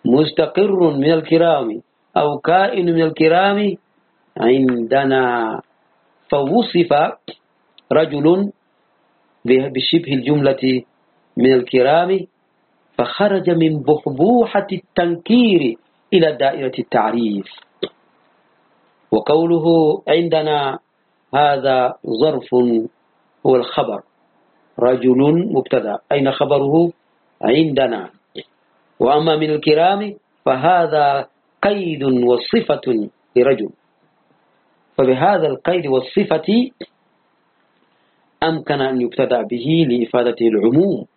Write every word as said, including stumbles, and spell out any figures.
مستقر من الكرام أو كائن من الكرام عندنا. فوصف رجل بشبه الجملة من الكرام فخرج من بحبوحة التنكير إلى دائرة التعريف. وقوله عندنا هذا ظرف هو الخبر، رجل مبتدأ، أين خبره؟ عندنا. وأما من الكرام فهذا قيد وصفة لرجل، فبهذا القيد والصفة أمكن أن يبتدأ به لإفادة العموم.